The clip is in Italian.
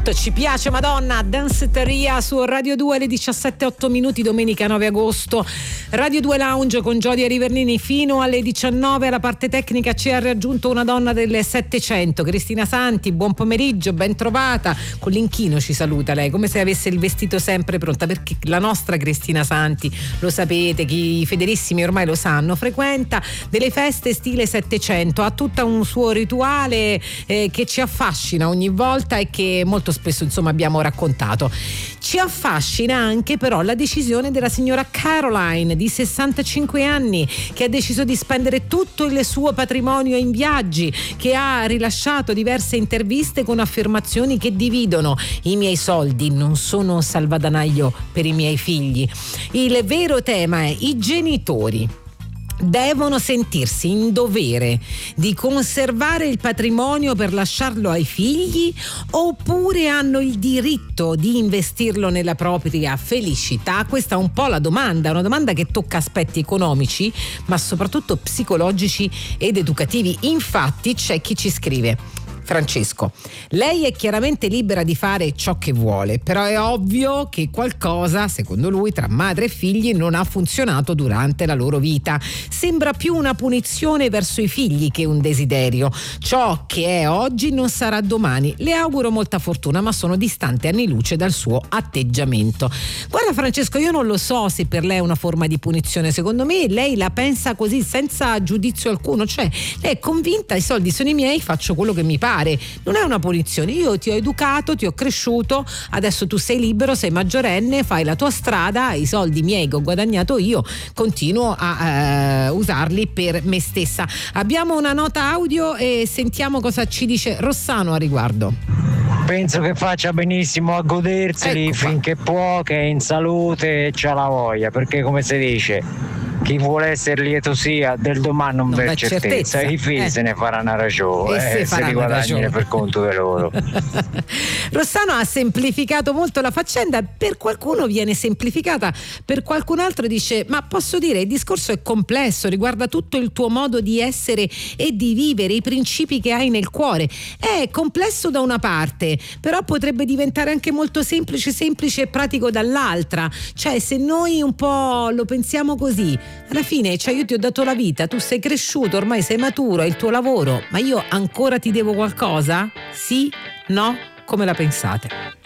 Quanto ci piace, Madonna, Danceteria su Radio 2 alle 17:08, domenica 9 agosto. Radio 2 Lounge con Giodia Rivernini fino alle 19. Alla parte tecnica ci ha raggiunto una donna del 700, Cristina Santi. Buon pomeriggio, ben trovata. Con l'inchino ci saluta lei, come se avesse il vestito sempre pronta, perché la nostra Cristina Santi, lo sapete, i fedelissimi ormai lo sanno, frequenta delle feste stile 700, ha tutta un suo rituale che ci affascina ogni volta e che molto spesso insomma abbiamo raccontato. Ci affascina anche però la decisione della signora Caroline di 65 anni, che ha deciso di spendere tutto il suo patrimonio in viaggi, che ha rilasciato diverse interviste con affermazioni che dividono: i miei soldi non sono un salvadanaio per i miei figli. Il vero tema è: i genitori devono sentirsi in dovere di conservare il patrimonio per lasciarlo ai figli, oppure hanno il diritto di investirlo nella propria felicità? Questa è un po' la domanda, una domanda che tocca aspetti economici, ma soprattutto psicologici ed educativi. Infatti c'è chi ci scrive: Francesco, lei è chiaramente libera di fare ciò che vuole, però è ovvio che qualcosa, secondo lui, tra madre e figli non ha funzionato durante la loro vita. Sembra più una punizione verso i figli che un desiderio. Ciò che è oggi non sarà domani. Le auguro molta fortuna, ma sono distante anni luce dal suo atteggiamento. Guarda Francesco, io non lo so se per lei è una forma di punizione. Secondo me lei la pensa così, senza giudizio alcuno, cioè lei è convinta: i soldi sono i miei, faccio quello che mi pare. Non è una punizione, io ti ho educato, ti ho cresciuto, adesso tu sei libero, sei maggiorenne, fai la tua strada, i soldi miei che ho guadagnato io continuo a usarli per me stessa. Abbiamo una nota audio e sentiamo cosa ci dice Rossano a riguardo. Penso che faccia benissimo a goderseli finché può, che è in salute e c'ha la voglia, perché come si dice, chi vuole essere lieto sia del domani non per certezza. I figli se ne faranno ragione, se li guadagnano per conto di loro. Rossano ha semplificato molto la faccenda, per qualcuno viene semplificata, per qualcun altro dice: ma posso dire, il discorso è complesso, riguarda tutto il tuo modo di essere e di vivere, i principi che hai nel cuore. È complesso da una parte, però potrebbe diventare anche molto semplice e pratico dall'altra. Cioè, se noi un po' lo pensiamo così, alla fine, cioè, io ti ho dato la vita, tu sei cresciuto, ormai sei maturo, hai il tuo lavoro, ma io ancora ti devo qualcosa? Sì? No? Come la pensate?